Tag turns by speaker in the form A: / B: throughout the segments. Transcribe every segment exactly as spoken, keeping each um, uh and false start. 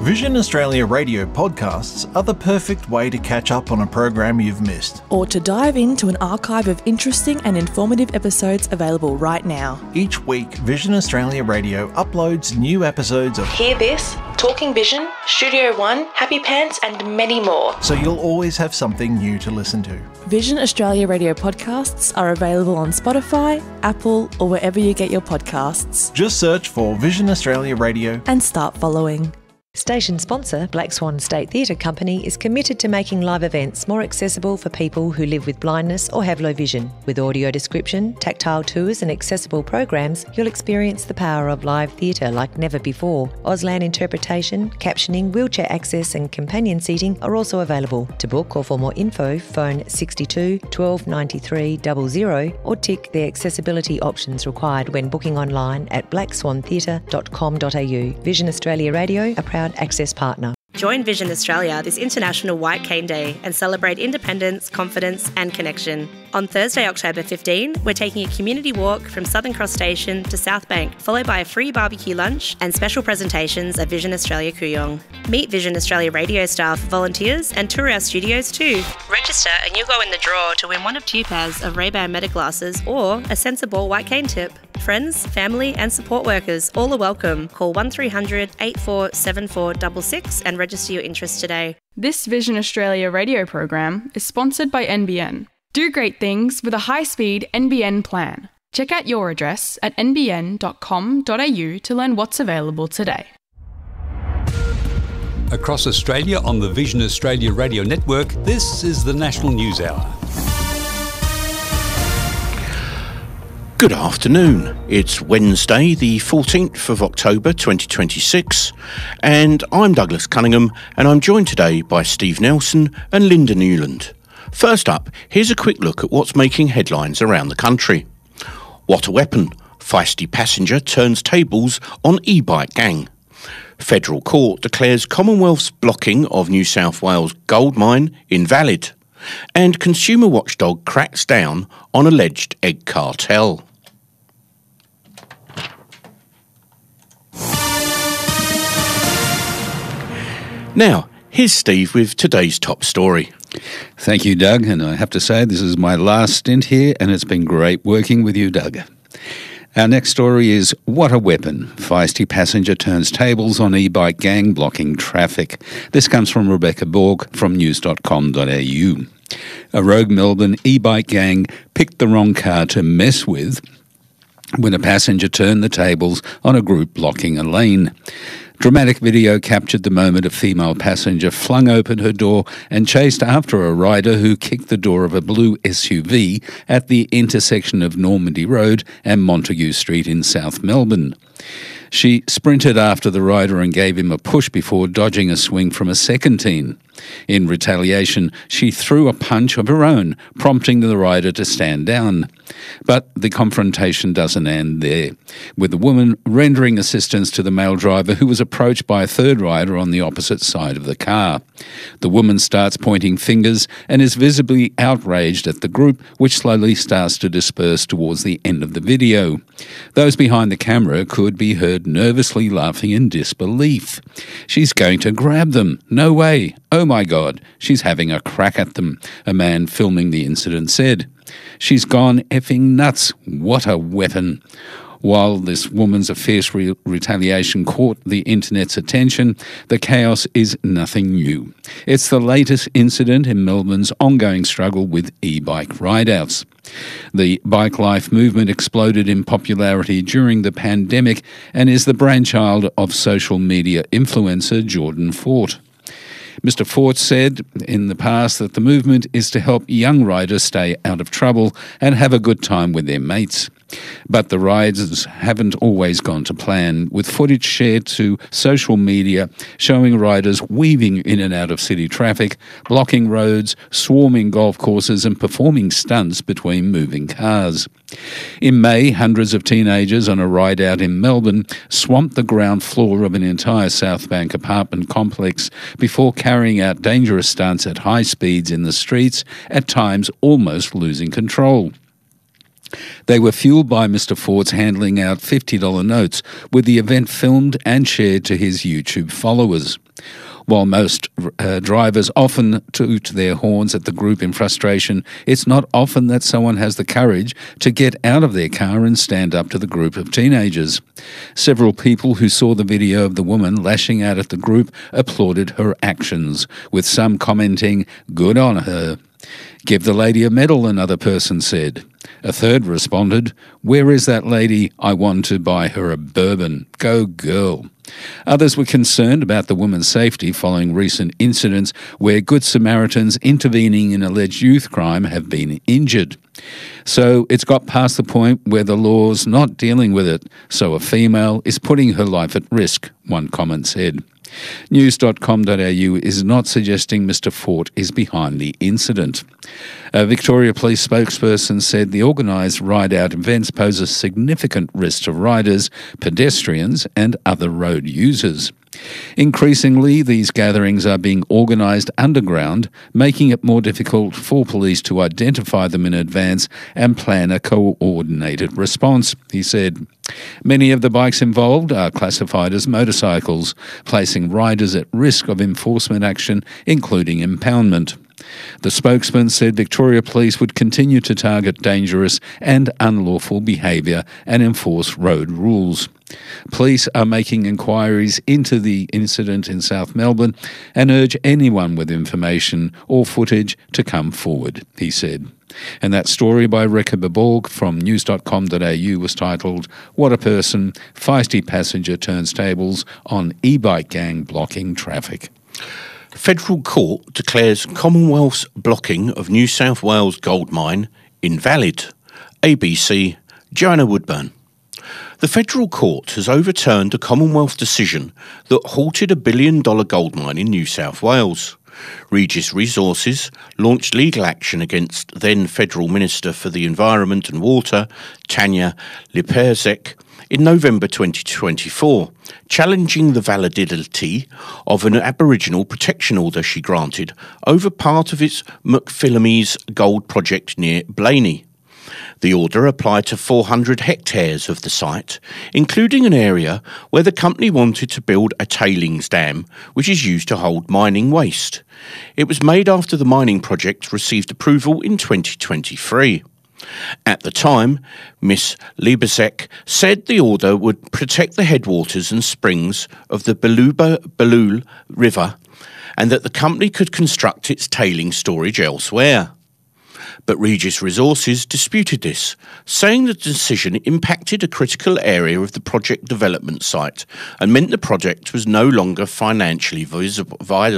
A: Vision Australia radio podcasts are the perfect way to catch up on a program you've missed.
B: Or to dive into an archive of interesting and informative episodes available right now.
A: Each week, Vision Australia Radio uploads new episodes of
B: Hear This, Talking Vision, Studio One, Happy Pants and many more.
A: So you'll always have something new to listen to.
B: Vision Australia radio podcasts are available on Spotify, Apple or wherever you get your podcasts.
A: Just search for Vision Australia Radio
B: and start following.
C: Station sponsor Black Swan State Theatre Company is committed to making live events more accessible for people who live with blindness or have low vision. With audio description, tactile tours and accessible programs, you'll experience the power of live theatre like never before. Auslan interpretation, captioning, wheelchair access and companion seating are also available. To book or for more info, phone sixty-two twelve ninety-three double zero or tick the accessibility options required when booking online at black swan theatre dot com dot a u. Vision Australia Radio, a proud access partner.
D: Join Vision Australia this International White Cane Day and celebrate independence, confidence and connection. On Thursday, October fifteenth, we're taking a community walk from Southern Cross Station to South Bank, followed by a free barbecue lunch and special presentations at Vision Australia Kooyong. Meet Vision Australia radio staff, volunteers and tour our studios too. Register and you'll go in the draw to win one of two pairs of Ray-Ban Meta glasses or a Sensible White Cane tip. Friends, family and support workers all are welcome. Call one three hundred eight four seven four six six and register your interest today.
E: This Vision Australia radio program is sponsored by N B N. Do great things with a high-speed N B N plan. Check out your address at n b n dot com dot a u to learn what's available today.
F: Across Australia on the Vision Australia Radio Network, this is the National News Hour.
G: Good afternoon. It's Wednesday, the fourteenth of October twenty twenty-six, and I'm Douglas Cunningham, and I'm joined today by Steve Nelson and Linda Newland. First up, here's a quick look at what's making headlines around the country. What a weapon. Feisty passenger turns tables on e-bike gang. Federal court declares Commonwealth's blocking of New South Wales gold mine invalid. And consumer watchdog cracks down on alleged egg cartel. Now, here's Steve with today's top story.
H: Thank you, Doug, and I have to say this is my last stint here, and it's been great working with you, Doug. Our next story is What a Weapon. Feisty passenger turns tables on e-bike gang blocking traffic. This comes from Rebecca Borg from news dot com dot a u. A rogue Melbourne e-bike gang picked the wrong car to mess with when a passenger turned the tables on a group blocking a lane. Dramatic video captured the moment a female passenger flung open her door and chased after a rider who kicked the door of a blue S U V at the intersection of Normandy Road and Montague Street in South Melbourne. She sprinted after the rider and gave him a push before dodging a swing from a second teen. In retaliation, she threw a punch of her own, prompting the rider to stand down. But the confrontation doesn't end there, with the woman rendering assistance to the male driver who was approached by a third rider on the opposite side of the car. The woman starts pointing fingers and is visibly outraged at the group, which slowly starts to disperse towards the end of the video. Those behind the camera could be heard nervously laughing in disbelief. She's going to grab them. No way. Oh my God, she's having a crack at them, a man filming the incident said. She's gone effing nuts. What a weapon. While this woman's fierce re- retaliation caught the internet's attention, the chaos is nothing new. It's the latest incident in Melbourne's ongoing struggle with e-bike ride-outs. The bike life movement exploded in popularity during the pandemic and is the brainchild of social media influencer Jordan Fort. Mister Fort said in the past that the movement is to help young riders stay out of trouble and have a good time with their mates. But the rides haven't always gone to plan, with footage shared to social media showing riders weaving in and out of city traffic, blocking roads, swarming golf courses and performing stunts between moving cars. In May, hundreds of teenagers on a ride out in Melbourne swamped the ground floor of an entire South Bank apartment complex before carrying out dangerous stunts at high speeds in the streets, at times almost losing control. They were fueled by Mister Fort's handling out fifty dollar notes, with the event filmed and shared to his YouTube followers. While most uh, drivers often toot their horns at the group in frustration, it's not often that someone has the courage to get out of their car and stand up to the group of teenagers. Several people who saw the video of the woman lashing out at the group applauded her actions, with some commenting, "Good on her." "Give the lady a medal," another person said. A third responded, "Where is that lady? I want to buy her a bourbon. Go girl." Others were concerned about the woman's safety following recent incidents where Good Samaritans intervening in alleged youth crime have been injured. So it's got past the point where the law's not dealing with it, so a female is putting her life at risk, one comment said. News dot com dot a u is not suggesting Mister Fort is behind the incident. A Victoria Police spokesperson said the organised ride-out events pose a significant risk to riders, pedestrians and other road users. Increasingly, these gatherings are being organised underground, making it more difficult for police to identify them in advance and plan a coordinated response, he said. Many of the bikes involved are classified as motorcycles, placing riders at risk of enforcement action, including impoundment. The spokesman said Victoria Police would continue to target dangerous and unlawful behaviour and enforce road rules. Police are making inquiries into the incident in South Melbourne and urge anyone with information or footage to come forward, he said. And that story by Rekha Baborg from news dot com dot a u was titled, "What a Person, Feisty Passenger Turns Tables on E-Bike Gang Blocking Traffic."
G: Federal Court declares Commonwealth's blocking of New South Wales gold mine invalid. A B C, Joanna Woodburn. The Federal Court has overturned a Commonwealth decision that halted a billion dollar gold mine in New South Wales. Regis Resources launched legal action against then Federal Minister for the Environment and Water, Tanya Liperzek, in November twenty twenty-four, challenging the validity of an Aboriginal protection order she granted over part of its McPhillamys gold project near Blaney. The order applied to four hundred hectares of the site, including an area where the company wanted to build a tailings dam, which is used to hold mining waste. It was made after the mining project received approval in twenty twenty-three. At the time, Miss Liebesek said the order would protect the headwaters and springs of the Beluba-Belul River and that the company could construct its tailing storage elsewhere. But Regis Resources disputed this, saying the decision impacted a critical area of the project development site and meant the project was no longer financially visible,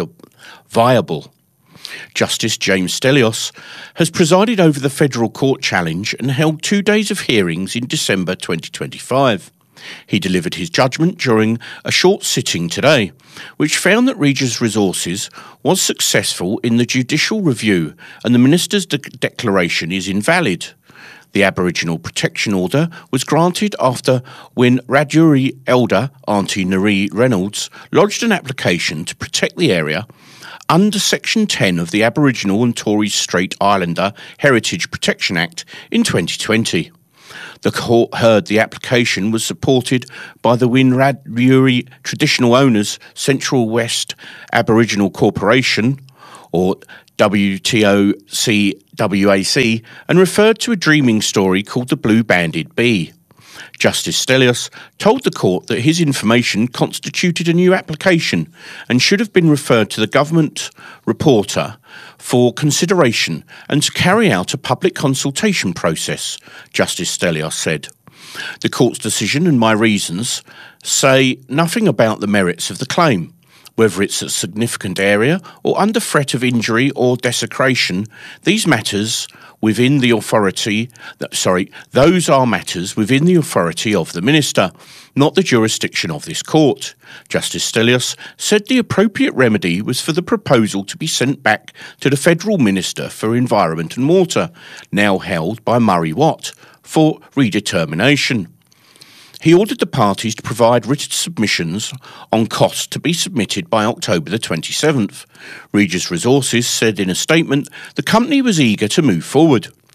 G: viable. Justice James Stelios has presided over the federal court challenge and held two days of hearings in December twenty twenty-five. He delivered his judgment during a short sitting today, which found that Regis Resources was successful in the judicial review and the minister's de- declaration is invalid. The Aboriginal Protection Order was granted after when Wiradjuri elder Auntie Naree Reynolds lodged an application to protect the area under Section ten of the Aboriginal and Torres Strait Islander Heritage Protection Act in twenty twenty. The court heard the application was supported by the Wiradjuri Traditional Owners Central West Aboriginal Corporation, or W T O C W A C, and referred to a dreaming story called The Blue-Banded Bee. Justice Stelios told the court that his information constituted a new application and should have been referred to the government reporter for consideration and to carry out a public consultation process, Justice Stelios said. The court's decision and my reasons say nothing about the merits of the claim. Whether it's a significant area or under threat of injury or desecration, these matters within the authority, sorry, those are matters within the authority of the minister, not the jurisdiction of this court. Justice Stelios said the appropriate remedy was for the proposal to be sent back to the Federal Minister for Environment and Water, now held by Murray Watt, for redetermination. He ordered the parties to provide written submissions on costs to be submitted by October the twenty-seventh. Regis Resources said in a statement the company was eager to move forward.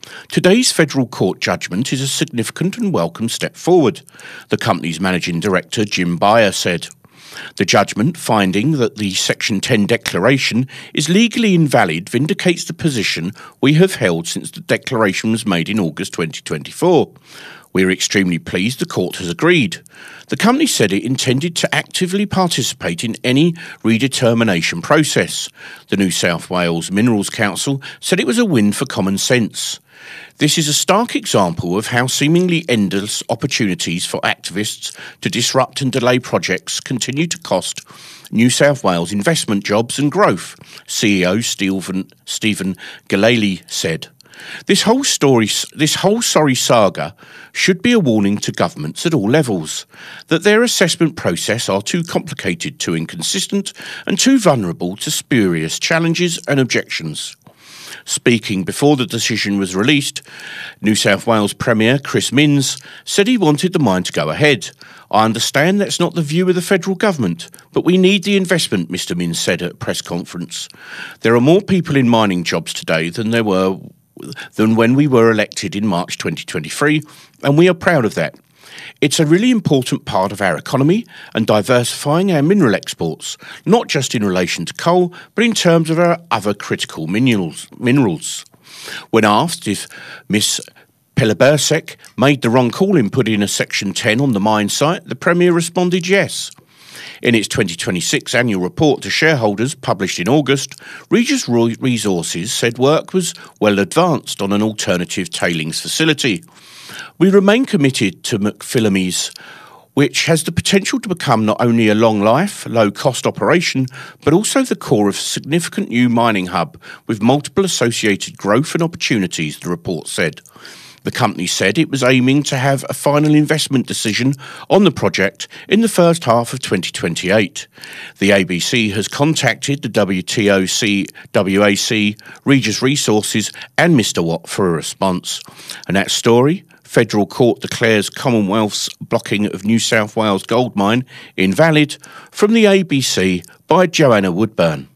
G: Today's federal court judgment is a significant and welcome step forward, the company's managing director Jim Beyer said. The judgment, finding that the Section ten declaration is legally invalid, vindicates the position we have held since the declaration was made in August twenty twenty-four. We are extremely pleased the court has agreed. The company said it intended to actively participate in any redetermination process. The New South Wales Minerals Council said it was a win for common sense. This is a stark example of how seemingly endless opportunities for activists to disrupt and delay projects continue to cost New South Wales investment jobs and growth, C E O Stephen, Stephen Gillespie said. This whole story, this whole sorry saga should be a warning to governments at all levels that their assessment process are too complicated, too inconsistent and too vulnerable to spurious challenges and objections. Speaking before the decision was released, New South Wales Premier Chris Minns said he wanted the mine to go ahead. I understand that's not the view of the federal government, but we need the investment, Mr Minns said at a press conference. There are more people in mining jobs today than there were than when we were elected in March twenty twenty-three, and we are proud of that. It's a really important part of our economy and diversifying our mineral exports, not just in relation to coal, but in terms of our other critical minerals. minerals. When asked if Miss Pelibersek made the wrong call in putting a Section ten on the mine site, the Premier responded yes. In its twenty twenty-six annual report to shareholders published in August, Regis Resources said work was well advanced on an alternative tailings facility. We remain committed to McPhillamys, which has the potential to become not only a long-life, low-cost operation, but also the core of a significant new mining hub with multiple associated growth and opportunities, the report said. The company said it was aiming to have a final investment decision on the project in the first half of twenty twenty-eight. The A B C has contacted the W T O C, W A C, Regis Resources and Mr Watt for a response. And that story, Federal Court declares Commonwealth's blocking of New South Wales gold mine invalid, from the A B C by Joanna Woodburn.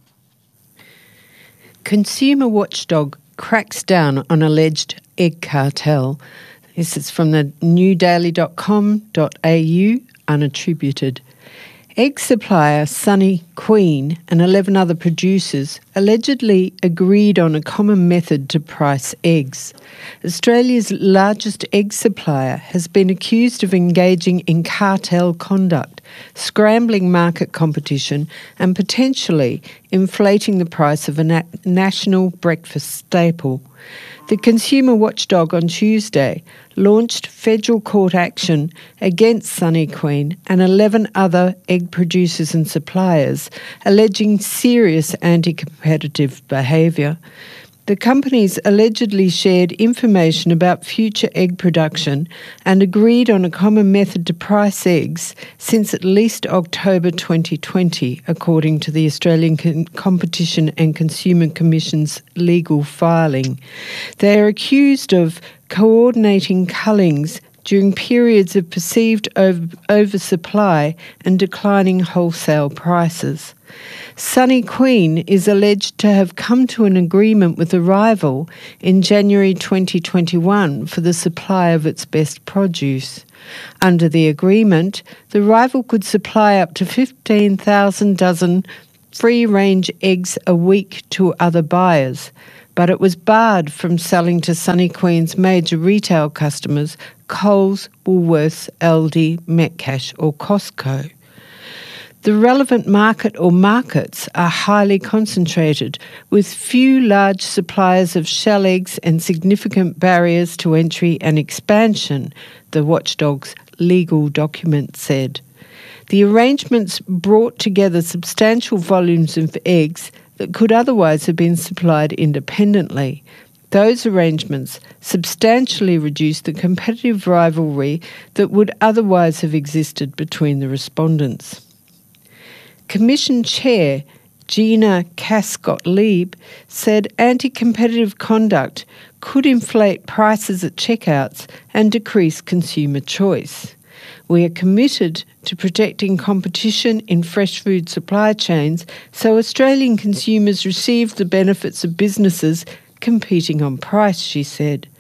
I: Consumer watchdog cracks down on alleged egg cartel. This is from the new daily dot com dot a u, unattributed. Egg supplier Sunny Queen and eleven other producers allegedly agreed on a common method to price eggs. Australia's largest egg supplier has been accused of engaging in cartel conduct, scrambling market competition and potentially inflating the price of a na- national breakfast staple. The consumer watchdog on Tuesday launched federal court action against Sunny Queen and eleven other egg producers and suppliers, alleging serious anti-competitive behaviour. The companies allegedly shared information about future egg production and agreed on a common method to price eggs since at least October twenty twenty, according to the Australian Con- Competition and Consumer Commission's legal filing. They are accused of coordinating cullings during periods of perceived over- oversupply and declining wholesale prices. Sunny Queen is alleged to have come to an agreement with a rival in January twenty twenty-one for the supply of its best produce. Under the agreement, the rival could supply up to fifteen thousand dozen free-range eggs a week to other buyers, but it was barred from selling to Sunny Queen's major retail customers, Coles, Woolworths, Aldi, Metcash or Costco. The relevant market or markets are highly concentrated, with few large suppliers of shell eggs and significant barriers to entry and expansion, the watchdog's legal document said. The arrangements brought together substantial volumes of eggs that could otherwise have been supplied independently. Those arrangements substantially reduced the competitive rivalry that would otherwise have existed between the respondents. Commission Chair Gina Cascott-Lieb said anti-competitive conduct could inflate prices at checkouts and decrease consumer choice. We are committed to protecting competition in fresh food supply chains so Australian consumers receive the benefits of businesses competing on price, she said.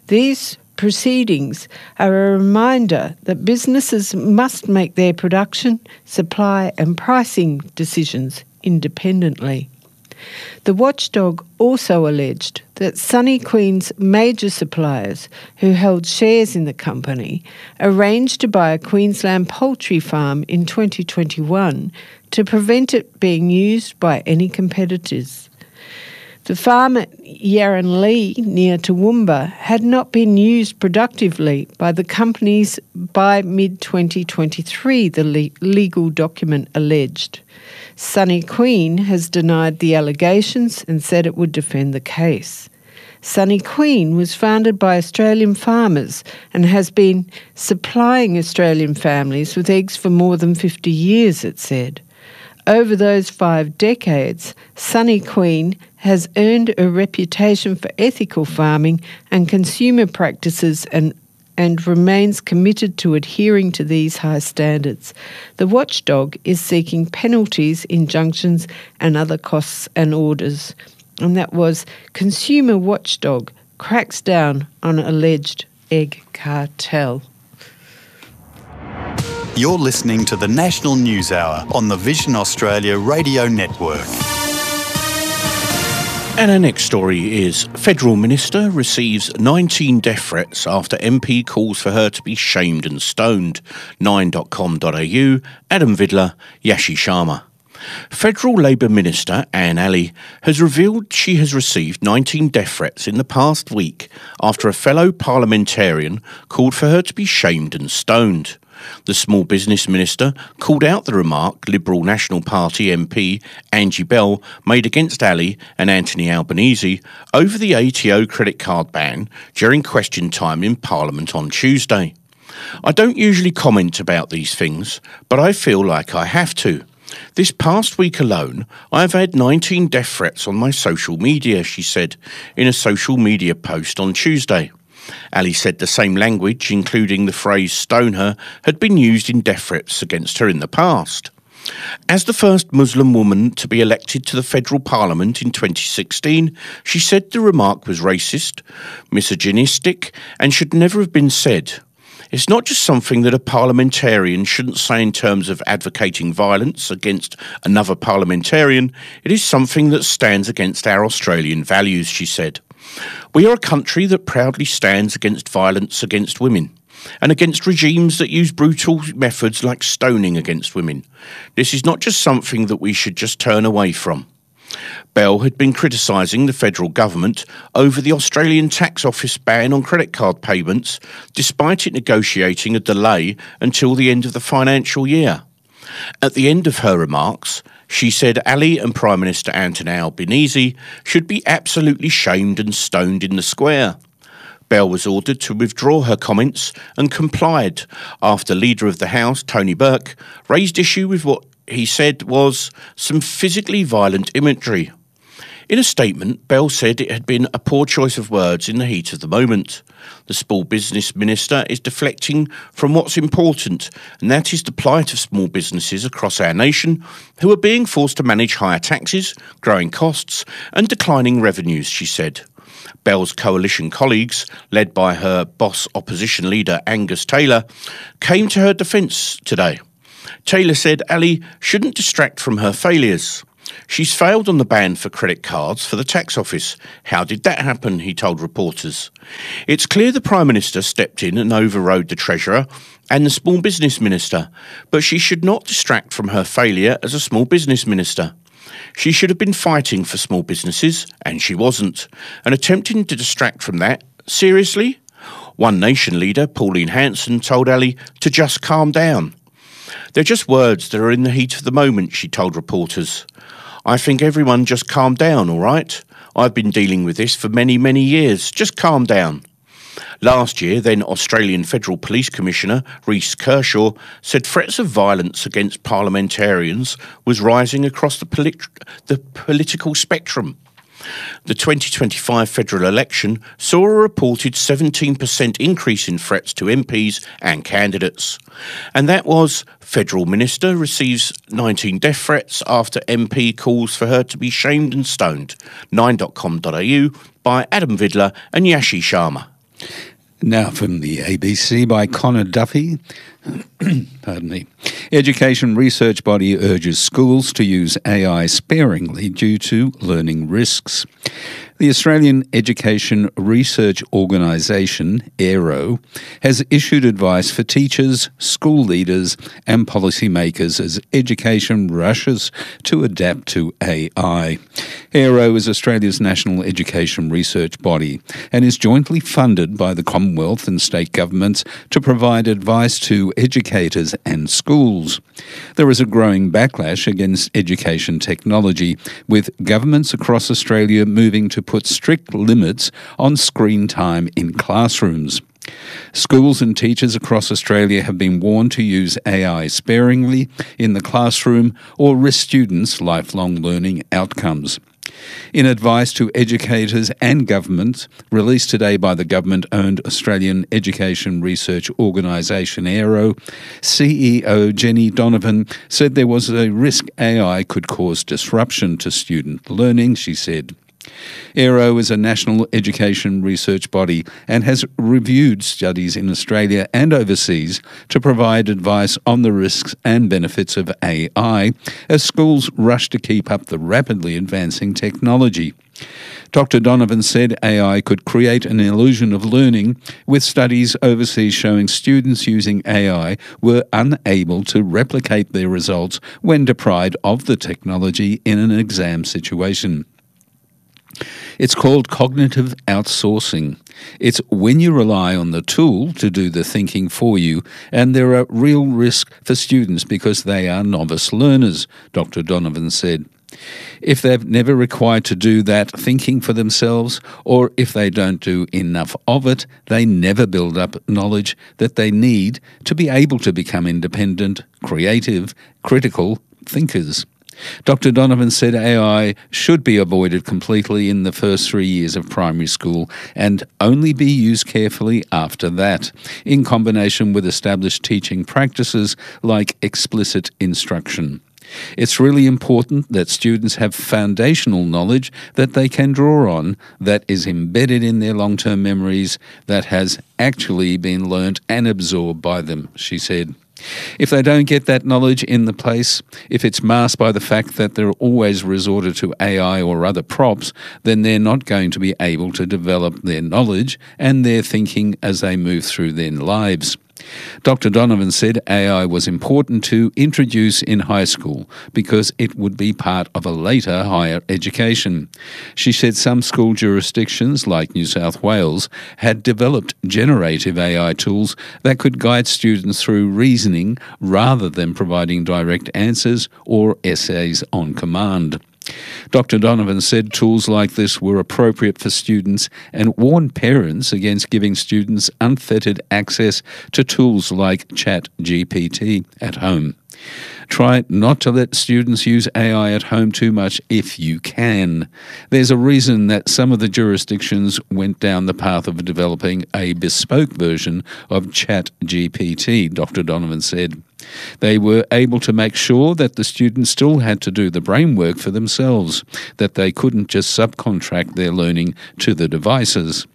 I: These proceedings are a reminder that businesses must make their production, supply and pricing decisions independently. The watchdog also alleged that Sunny Queen's major suppliers, who held shares in the company, arranged to buy a Queensland poultry farm in twenty twenty-one to prevent it being used by any competitors. The farm at Yarranlee near Toowoomba had not been used productively by the companies by mid twenty twenty-three, the le- legal document alleged. Sunny Queen has denied the allegations and said it would defend the case. Sunny Queen was founded by Australian farmers and has been supplying Australian families with eggs for more than fifty years, it said. Over those five decades, Sunny Queen has earned a reputation for ethical farming and consumer practices and, and remains committed to adhering to these high standards. The watchdog is seeking penalties, injunctions and other costs and orders. And that was Consumer Watchdog cracks down on alleged egg cartel.
J: You're listening to the National News Hour on the Vision Australia Radio Network.
G: And our next story is Federal Minister receives nineteen death threats after M P calls for her to be shamed and stoned. nine dot com dot a u, Adam Vidler, Yashi Sharma. Federal Labor Minister Anne Alley has revealed she has received nineteen death threats in the past week after a fellow parliamentarian called for her to be shamed and stoned. The Small Business Minister called out the remark Liberal National Party M P Angie Bell made against Alley and Anthony Albanese over the A T O credit card ban during question time in Parliament on Tuesday. I don't usually comment about these things, but I feel like I have to. This past week alone, I have had nineteen death threats on my social media, she said in a social media post on Tuesday. Ali said the same language, including the phrase stone her, had been used in death threats against her in the past. As the first Muslim woman to be elected to the federal parliament in twenty sixteen, she said the remark was racist, misogynistic, and should never have been said. It's not just something that a parliamentarian shouldn't say in terms of advocating violence against another parliamentarian. It is something that stands against our Australian values, she said. We are a country that proudly stands against violence against women and against regimes that use brutal methods like stoning against women. This is not just something that we should just turn away from. Bell had been criticising the federal government over the Australian Tax Office ban on credit card payments, despite it negotiating a delay until the end of the financial year. At the end of her remarks, she said Ali and Prime Minister Anthony Albanese should be absolutely shamed and stoned in the square. Bell was ordered to withdraw her comments and complied after Leader of the House, Tony Burke, raised issue with what he said was some physically violent imagery. In a statement, Bell said it had been a poor choice of words in the heat of the moment. The Small Business Minister is deflecting from what's important, and that is the plight of small businesses across our nation who are being forced to manage higher taxes, growing costs and declining revenues, she said. Bell's coalition colleagues, led by her boss opposition leader Angus Taylor, came to her defence today. Taylor said Ali shouldn't distract from her failures. She's failed on the ban for credit cards for the tax office. How did that happen, he told reporters. It's clear the Prime Minister stepped in and overrode the Treasurer and the Small Business Minister, but she should not distract from her failure as a Small Business Minister. She should have been fighting for small businesses, and she wasn't, and attempting to distract from that. Seriously? One Nation leader, Pauline Hanson, told Ali to just calm down. They're just words that are in the heat of the moment, she told reporters. I think everyone just calm down, all right? I've been dealing with this for many, many years. Just calm down. Last year, then Australian Federal Police Commissioner Rhys Kershaw said threats of violence against parliamentarians was rising across the, polit- the political spectrum. The twenty twenty-five federal election saw a reported seventeen percent increase in threats to M Ps and candidates. And that was Federal Minister receives nineteen death threats after M P calls for her to be shamed and stoned. nine dot com dot a u by Adam Vidler and Yashi Sharma.
H: Now from the A B C by Connor Duffy. Pardon me. Education research body urges schools to use A I sparingly due to learning risks. The Australian Education Research Organisation, AERO, has issued advice for teachers, school leaders and policymakers as education rushes to adapt to A I. AERO is Australia's national education research body and is jointly funded by the Commonwealth and state governments to provide advice to educators and schools. There is a growing backlash against education technology, with governments across Australia moving to put strict limits on screen time in classrooms. Schools and teachers across Australia have been warned to use A I sparingly in the classroom or risk students' lifelong learning outcomes. In advice to educators and governments, released today by the government-owned Australian Education Research Organisation AERO, C E O Jenny Donovan said there was a risk A I could cause disruption to student learning, she said. AERO is a national education research body and has reviewed studies in Australia and overseas to provide advice on the risks and benefits of A I as schools rush to keep up the rapidly advancing technology. Doctor Donovan said A I could create an illusion of learning, with studies overseas showing students using A I were unable to replicate their results when deprived of the technology in an exam situation. It's called cognitive outsourcing. It's when you rely on the tool to do the thinking for you, and there are real risks for students because they are novice learners, Doctor Donovan said. If they've never required to do that thinking for themselves, or if they don't do enough of it, they never build up knowledge that they need to be able to become independent, creative, critical thinkers. Doctor Donovan said A I should be avoided completely in the first three years of primary school and only be used carefully after that, in combination with established teaching practices like explicit instruction. It's really important that students have foundational knowledge that they can draw on, that is embedded in their long-term memories, that has actually been learnt and absorbed by them, she said. If they don't get that knowledge in the place, if it's masked by the fact that they're always resorted to A I or other props, then they're not going to be able to develop their knowledge and their thinking as they move through their lives. Doctor Donovan said A I was important to introduce in high school because it would be part of a later higher education. She said some school jurisdictions, like New South Wales, had developed generative A I tools that could guide students through reasoning rather than providing direct answers or essays on command. Doctor Donovan said tools like this were appropriate for students and warned parents against giving students unfettered access to tools like Chat G P T at home. Try not to let students use A I at home too much if you can. There's a reason that some of the jurisdictions went down the path of developing a bespoke version of Chat G P T, Doctor Donovan said. They were able to make sure that the students still had to do the brain work for themselves, that they couldn't just subcontract their learning to the devices.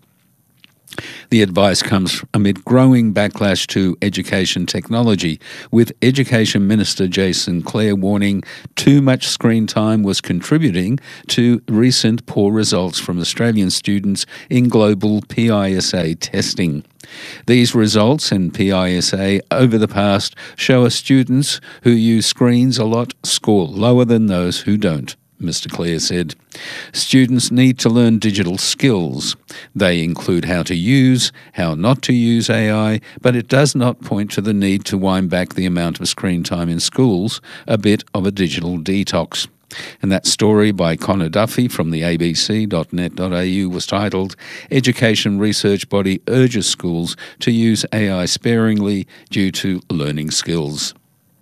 H: The advice comes amid growing backlash to education technology, with Education Minister Jason Clare warning too much screen time was contributing to recent poor results from Australian students in global P I S A testing. These results in P I S A over the past show us students who use screens a lot score lower than those who don't, Mister Clare said. Students need to learn digital skills. They include how to use, how not to use A I, but it does not point to the need to wind back the amount of screen time in schools, a bit of a digital detox. And that story by Connor Duffy from the A B C dot net dot A U was titled Education Research Body Urges Schools to Use A I Sparingly Due to Learning Skills.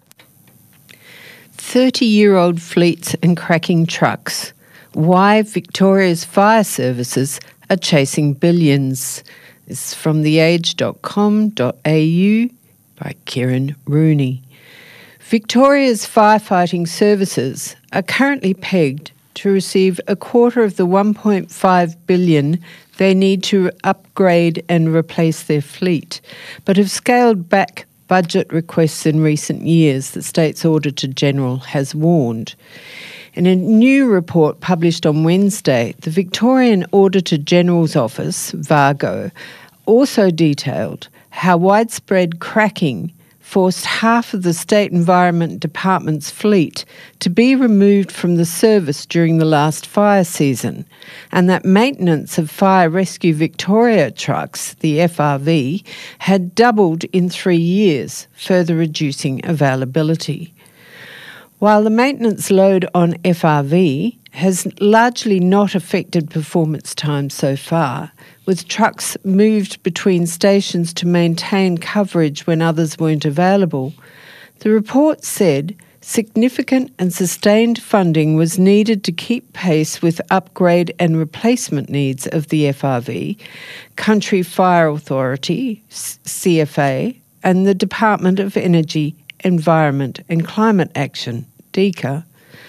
I: thirty-year-old fleets and cracking trucks. Why Victoria's fire services are chasing billions. This is from the age dot com dot A U by Kieran Rooney. Victoria's firefighting services are currently pegged to receive a quarter of the one point five billion dollars they need to upgrade and replace their fleet, but have scaled back budget requests in recent years, the State's Auditor-General has warned. In a new report published on Wednesday, the Victorian Auditor-General's Office, VAGO, also detailed how widespread cracking forced half of the State Environment Department's fleet to be removed from the service during the last fire season, and that maintenance of Fire Rescue Victoria trucks, the F R V, had doubled in three years, further reducing availability. While the maintenance load on F R V has largely not affected performance time so far, with trucks moved between stations to maintain coverage when others weren't available, the report said significant and sustained funding was needed to keep pace with upgrade and replacement needs of the F R V, Country Fire Authority, C F A, and the Department of Energy, Environment and Climate Action, DECA.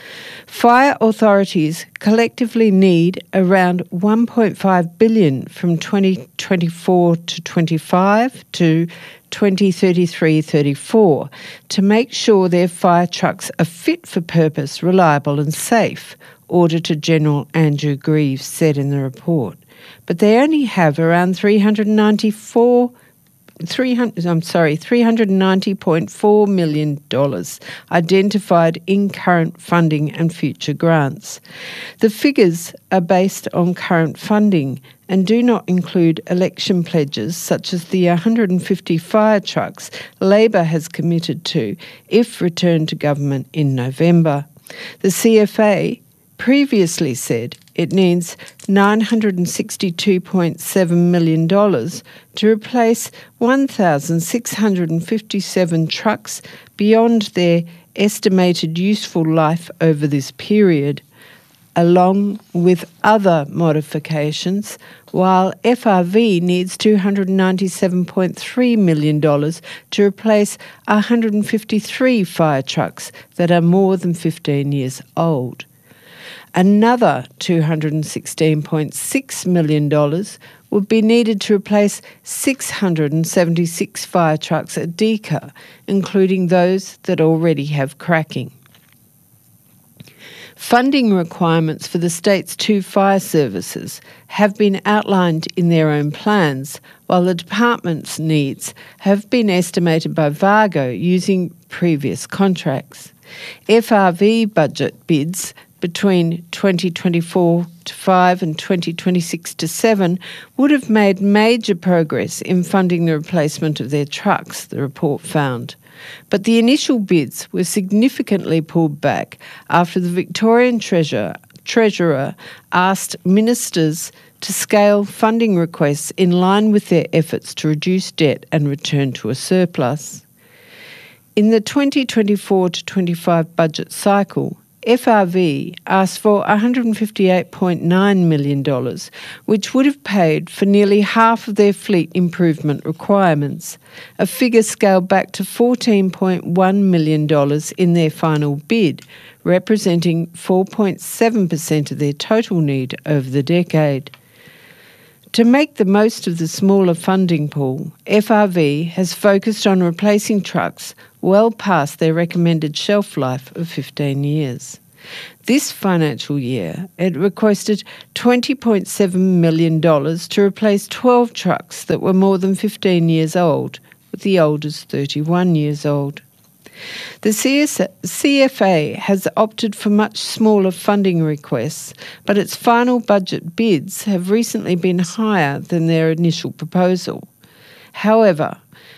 I: Fire authorities collectively need around one point five billion dollars from twenty twenty-four to twenty-five to twenty thirty-three thirty-four to make sure their fire trucks are fit for purpose, reliable and safe, Auditor-General Andrew Greaves said in the report. But they only have around three hundred ninety-four three hundred, I'm sorry, three hundred ninety point four million dollars identified in current funding and future grants. The figures are based on current funding and do not include election pledges such as the one hundred fifty fire trucks Labor has committed to if returned to government in November. The C F A previously said it needs nine hundred sixty-two point seven million dollars to replace one thousand six hundred fifty-seven trucks beyond their estimated useful life over this period, along with other modifications, while F R V needs two hundred ninety-seven point three million dollars to replace one hundred fifty-three fire trucks that are more than fifteen years old. Another two hundred sixteen point six million dollars would be needed to replace six hundred seventy-six fire trucks at DECA, including those that already have cracking. Funding requirements for the state's two fire services have been outlined in their own plans, while the department's needs have been estimated by VAGO using previous contracts. F R V budget bids between twenty twenty-four to five and twenty twenty-six to seven would have made major progress in funding the replacement of their trucks, the report found. But the initial bids were significantly pulled back after the Victorian Treasurer, Treasurer asked ministers to scale funding requests in line with their efforts to reduce debt and return to a surplus. In the twenty twenty-four to twenty-five budget cycle, F R V asked for one hundred fifty-eight point nine million dollars, which would have paid for nearly half of their fleet improvement requirements, a figure scaled back to fourteen point one million dollars in their final bid, representing four point seven percent of their total need over the decade. To make the most of the smaller funding pool, F R V has focused on replacing trucks well past their recommended shelf life of fifteen years. This financial year, it requested twenty point seven million dollars to replace twelve trucks that were more than fifteen years old, with the oldest thirty-one years old. The C F A has opted for much smaller funding requests, but its final budget bids have recently been higher than their initial proposal. However,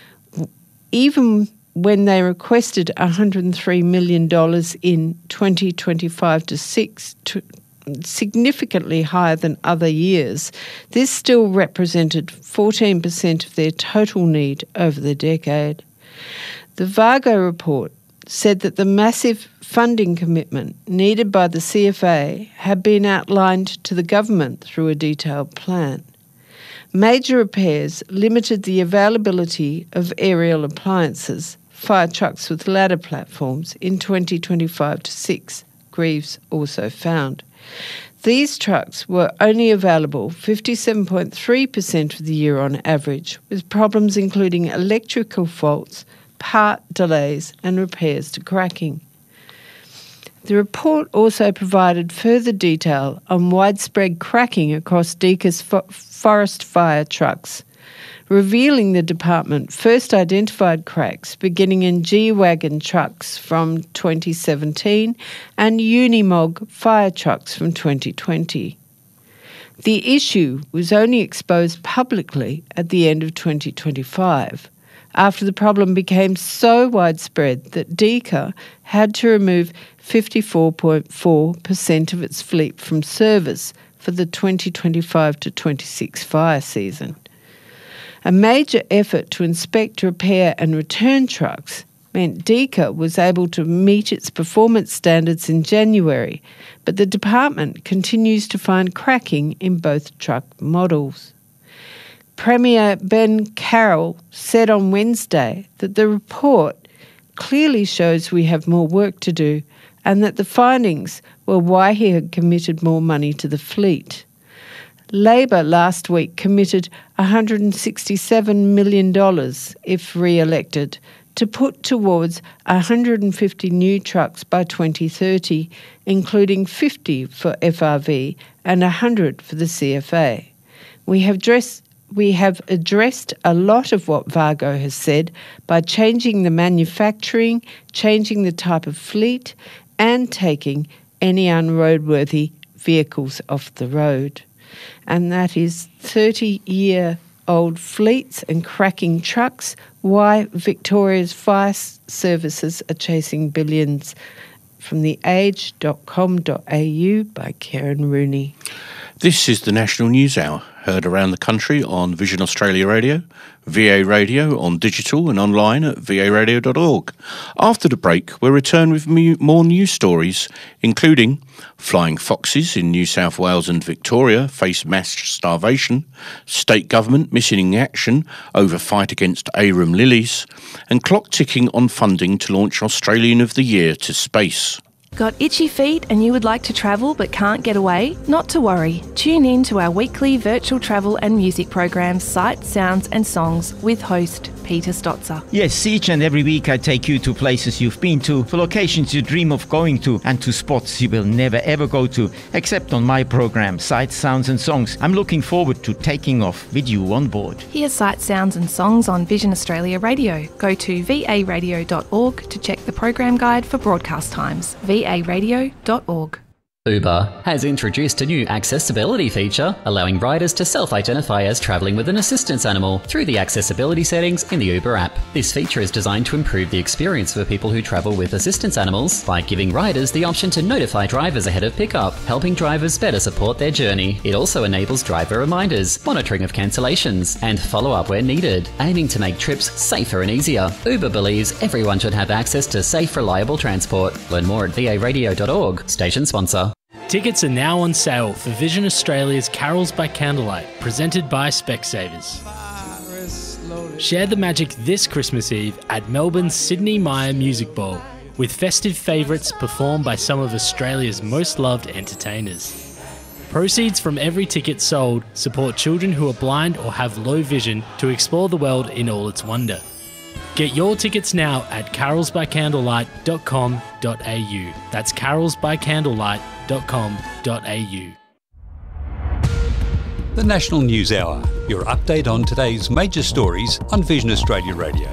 I: even when they requested one hundred three million dollars in twenty twenty-five to six, significantly higher than other years, this still represented fourteen percent of their total need over the decade. The VAGO report said that the massive funding commitment needed by the C F A had been outlined to the government through a detailed plan. Major repairs limited the availability of aerial appliances, fire trucks with ladder platforms, in twenty twenty-five to six, Greaves also found. These trucks were only available fifty-seven point three percent of the year on average, with problems including electrical faults, part delays and repairs to cracking. The report also provided further detail on widespread cracking across Deaca's fo- forest fire trucks, revealing the department first identified cracks beginning in G-Wagon trucks from twenty seventeen and Unimog fire trucks from twenty twenty. The issue was only exposed publicly at the end of twenty twenty-five, after the problem became so widespread that Deaca had to remove fifty-four point four percent of its fleet from service for the twenty twenty-five to twenty-six fire season. A major effort to inspect, repair and return trucks meant Deaca was able to meet its performance standards in January, but the department continues to find cracking in both truck models. Premier Ben Carroll said on Wednesday that the report clearly shows we have more work to do and that the findings were why he had committed more money to the fleet. Labor last week committed one hundred sixty-seven million dollars, if re-elected, to put towards one hundred fifty new trucks by twenty thirty, including fifty for F R V and one hundred for the C F A. We have dressed We have addressed a lot of what Vargo has said by changing the manufacturing, changing the type of fleet, and taking any unroadworthy vehicles off the road. And that is thirty-year-old fleets and cracking trucks, why Victoria's fire services are chasing billions. From the age dot com dot a u by Karen Rooney.
G: This is the National News Hour, heard around the country on Vision Australia Radio, V A Radio on digital and online at v a radio dot org. After the break, we'll return with more news stories, including flying foxes in New South Wales and Victoria face mass starvation, state government missing in action over fight against arum lilies, and clock ticking on funding to launch Australian of the Year to space.
K: Got itchy feet and you would like to travel but can't get away? Not to worry. Tune in to our weekly virtual travel and music program, Sights, Sounds and Songs, with host Peter Stotzer.
L: Yes, each and every week I take you to places you've been to, for locations you dream of going to, and to spots you will never ever go to, except on my program, Sights, Sounds and Songs. I'm looking forward to taking off with you on board.
K: Hear Sights, Sounds and Songs on Vision Australia Radio. Go to v a radio dot org to check the program guide for broadcast times. v a radio dot org.
M: Uber has introduced a new accessibility feature, allowing riders to self-identify as travelling with an assistance animal through the accessibility settings in the Uber app. This feature is designed to improve the experience for people who travel with assistance animals by giving riders the option to notify drivers ahead of pickup, helping drivers better support their journey. It also enables driver reminders, monitoring of cancellations, and follow-up where needed, aiming to make trips safer and easier. Uber believes everyone should have access to safe, reliable transport. Learn more at v a radio dot org. Station sponsor.
N: Tickets are now on sale for Vision Australia's Carols by Candlelight, presented by Specsavers. Share the magic this Christmas Eve at Melbourne's Sydney Myer Music Bowl, with festive favourites performed by some of Australia's most loved entertainers. Proceeds from every ticket sold support children who are blind or have low vision to explore the world in all its wonder. Get your tickets now at carols by candlelight dot com dot a u. That's carols by candlelight dot com dot a u.
F: The National News Hour, your update on today's major stories on Vision Australia Radio.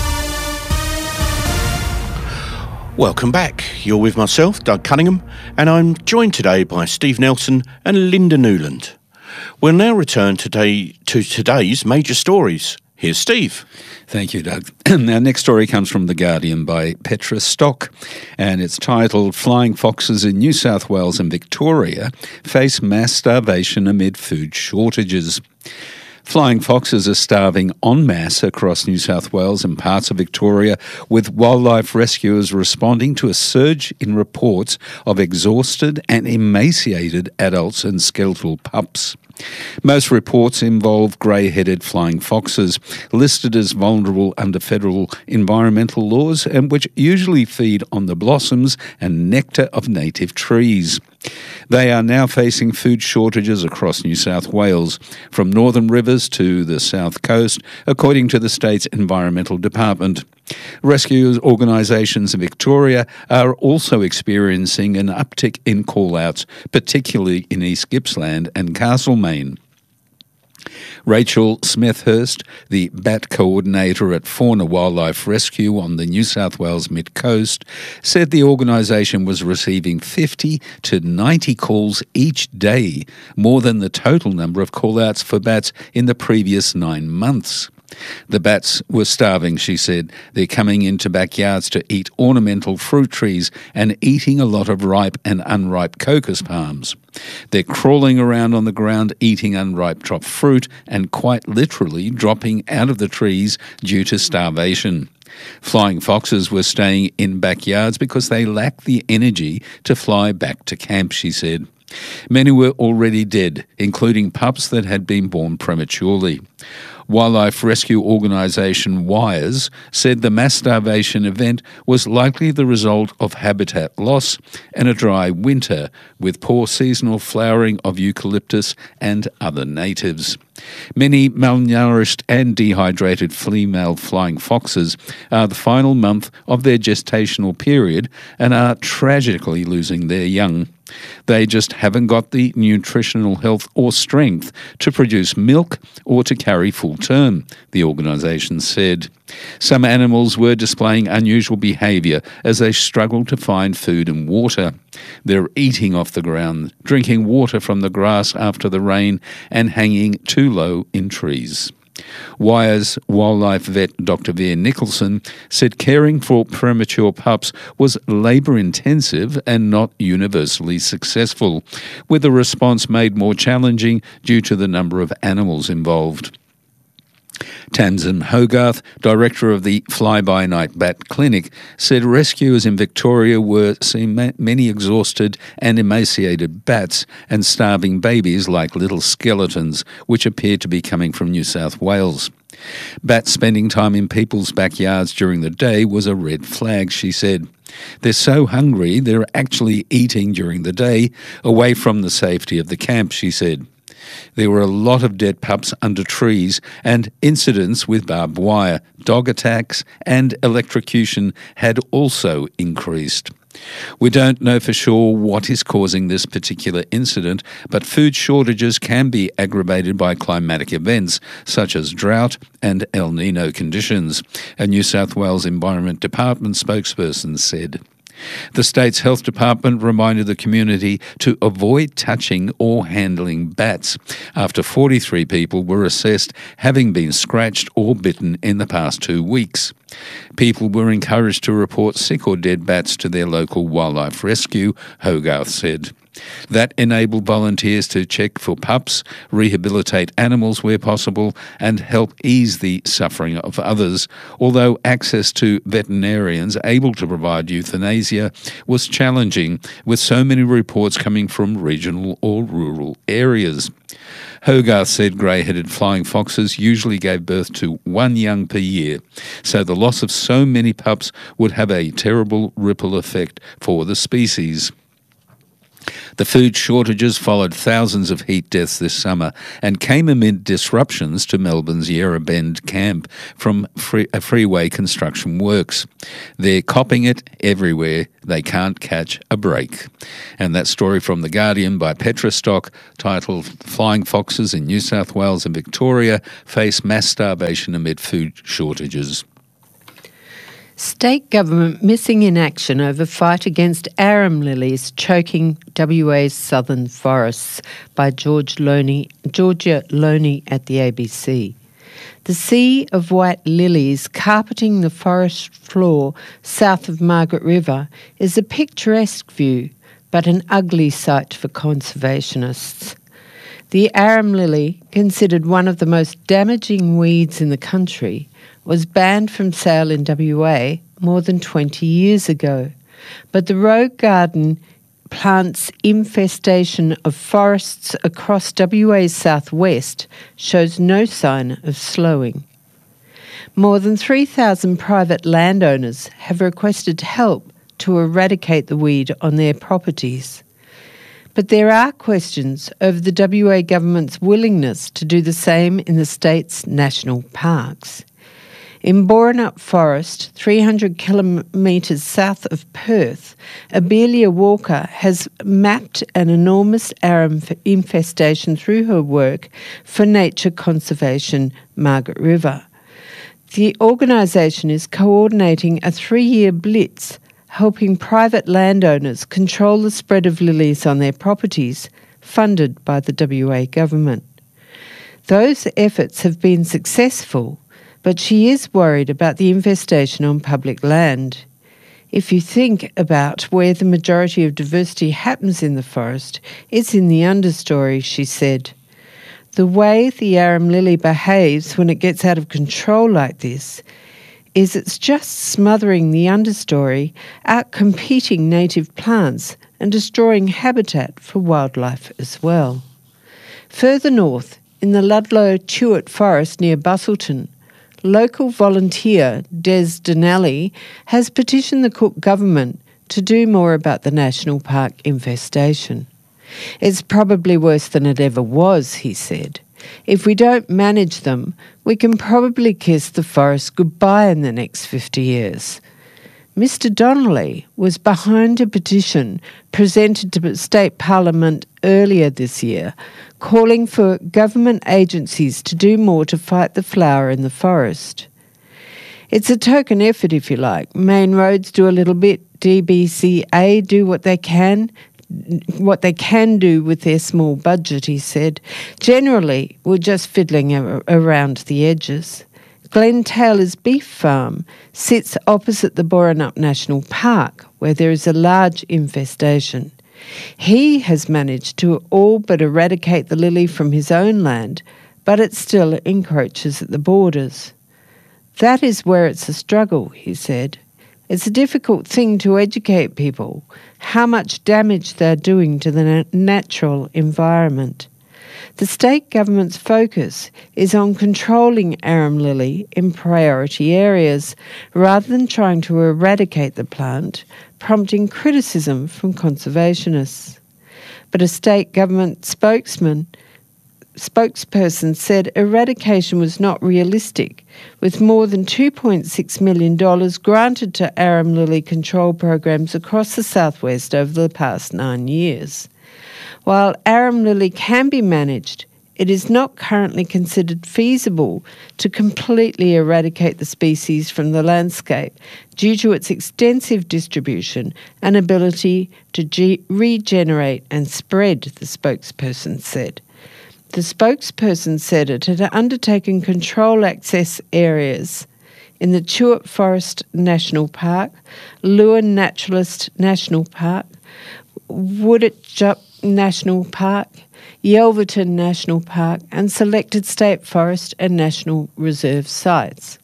G: Welcome back. You're with myself, Doug Cunningham, and I'm joined today by Steve Nelson and Linda Newland. We'll now return today to today's major stories. Here's Steve.
H: Thank you, Doug. Our next story comes from The Guardian by Petra Stock, and it's titled Flying Foxes in New South Wales and Victoria Face Mass Starvation Amid Food Shortages. Flying foxes are starving en masse across New South Wales and parts of Victoria, with wildlife rescuers responding to a surge in reports of exhausted and emaciated adults and skeletal pups. Most reports involve grey-headed flying foxes, listed as vulnerable under federal environmental laws and which usually feed on the blossoms and nectar of native trees. They are now facing food shortages across New South Wales, from northern rivers to the south coast, according to the state's Environmental Department. Rescue organisations in Victoria are also experiencing an uptick in call-outs, particularly in East Gippsland and Castlemaine. Rachel Smethurst, the bat coordinator at Fauna Wildlife Rescue on the New South Wales mid-coast, said the organisation was receiving fifty to ninety calls each day, more than the total number of call-outs for bats in the previous nine months. The bats were starving, she said. They're coming into backyards to eat ornamental fruit trees and eating a lot of ripe and unripe cocos palms. They're crawling around on the ground eating unripe chopped fruit and quite literally dropping out of the trees due to starvation. Flying foxes were staying in backyards because they lacked the energy to fly back to camp, she said. Many were already dead, including pups that had been born prematurely. Wildlife rescue organisation WIRES said the mass starvation event was likely the result of habitat loss and a dry winter, with poor seasonal flowering of eucalyptus and other natives. Many malnourished and dehydrated female flying foxes are the final month of their gestational period and are tragically losing their young. They just haven't got the nutritional health or strength to produce milk or to carry full term, the organisation said. Some animals were displaying unusual behaviour as they struggled to find food and water. They're eating off the ground, drinking water from the grass after the rain, and hanging too low in trees. WIRES wildlife vet Doctor Veer Nicholson said caring for premature pups was labour-intensive and not universally successful, with the response made more challenging due to the number of animals involved. Tamsin Hogarth, director of the Fly-by-Night Bat Clinic, said rescuers in Victoria were seeing many exhausted and emaciated bats and starving babies like little skeletons, which appeared to be coming from New South Wales. Bats spending time in people's backyards during the day was a red flag, she said. They're so hungry they're actually eating during the day, away from the safety of the camp, she said. There were a lot of dead pups under trees, and incidents with barbed wire, dog attacks and electrocution had also increased. We don't know for sure what is causing this particular incident, but food shortages can be aggravated by climatic events such as drought and El Nino conditions, a New South Wales Environment Department spokesperson said. The state's health department reminded the community to avoid touching or handling bats after forty-three people were assessed having been scratched or bitten in the past two weeks. People were encouraged to report sick or dead bats to their local wildlife rescue, Hogarth said. That enabled volunteers to check for pups, rehabilitate animals where possible, and help ease the suffering of others, although access to veterinarians able to provide euthanasia was challenging, with so many reports coming from regional or rural areas. Hogarth said grey-headed flying foxes usually gave birth to one young per year, so the loss of so many pups would have a terrible ripple effect for the species. The food shortages followed thousands of heat deaths this summer and came amid disruptions to Melbourne's Yarra Bend camp from free, uh, freeway construction works. They're copping it everywhere. They can't catch a break. And that story from The Guardian by Petra Stock, titled Flying Foxes in New South Wales and Victoria Face Mass Starvation Amid Food Shortages.
I: State government missing in action over fight against arum lilies choking W A's southern forests by George Loney, Georgia Loney at the A B C. The sea of white lilies carpeting the forest floor south of Margaret River is a picturesque view, but an ugly sight for conservationists. The arum lily, considered one of the most damaging weeds in the country, was banned from sale in W A more than twenty years ago. But the Rogue Garden plant's infestation of forests across W A's southwest shows no sign of slowing. More than three thousand private landowners have requested help to eradicate the weed on their properties. But there are questions over the W A government's willingness to do the same in the state's national parks. In Borenup Forest, three hundred kilometres south of Perth, Abelia Walker has mapped an enormous arum infestation through her work for nature conservation Margaret River. The organisation is coordinating a three-year blitz helping private landowners control the spread of lilies on their properties, funded by the W A government. Those efforts have been successful, but she is worried about the infestation on public land. If you think about where the majority of diversity happens in the forest, it's in the understory, she said. The way the arum lily behaves when it gets out of control like this is it's just smothering the understory, out-competing native plants and destroying habitat for wildlife as well. Further north, in the Ludlow Chewett Forest near Busselton, local volunteer Des Donnelly has petitioned the Cook government to do more about the national park infestation. It's probably worse than it ever was, he said. If we don't manage them, we can probably kiss the forest goodbye in the next fifty years. Mister Donnelly was behind a petition presented to State Parliament earlier this year, calling for government agencies to do more to fight the flower in the forest. It's a token effort, if you like. Main Roads do a little bit, D B C A do what they can, what they can do with their small budget, he said. Generally, we're just fiddling ar- around the edges. Glenn Taylor's beef farm sits opposite the Borenup National Park, where there is a large infestation. He has managed to all but eradicate the lily from his own land, but it still encroaches at the borders. That is where it's a struggle, he said. It's a difficult thing to educate people how much damage they're doing to the na- natural environment. The state government's focus is on controlling arum lily in priority areas rather than trying to eradicate the plant, prompting criticism from conservationists. But a state government spokesman spokesperson said eradication was not realistic, with more than two point six million dollars granted to arum lily control programs across the southwest over the past nine years. While arum lily can be managed, it is not currently considered feasible to completely eradicate the species from the landscape due to its extensive distribution and ability to ge- regenerate and spread, the spokesperson said. The spokesperson said it had undertaken control access areas in the Chewett Forest National Park, Lewin Naturalist National Park, Wooditjup National Park, Yelverton National Park, and selected state forest and national reserve sites.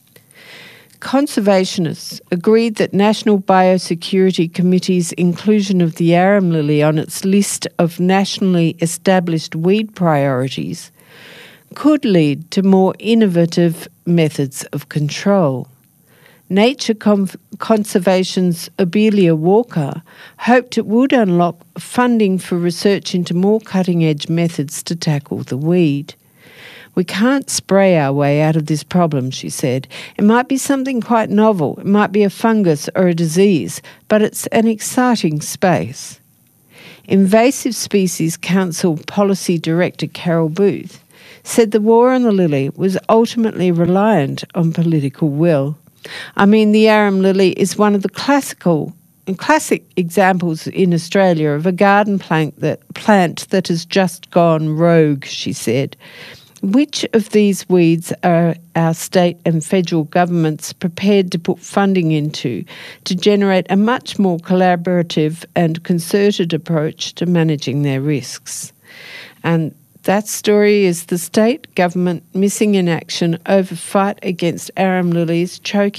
I: Conservationists agreed that National Biosecurity Committee's inclusion of the arum lily on its list of nationally established weed priorities could lead to more innovative methods of control. Nature Con- Conservation's Abelia Walker hoped it would unlock funding for research into more cutting-edge methods to tackle the weed. We can't spray our way out of this problem, she said. It might be something quite novel. It might be a fungus or a disease, but it's an exciting space. Invasive Species Council Policy Director Carol Booth said the war on the lily was ultimately reliant on political will. I mean, the arum lily is one of the classical classic examples in Australia of a garden plant that, plant that has just gone rogue, she said. Which of these weeds are our state and federal governments prepared to put funding into to generate a much more collaborative and concerted approach to managing their risks? And that story is the state government missing in action over fight against arum lilies, choking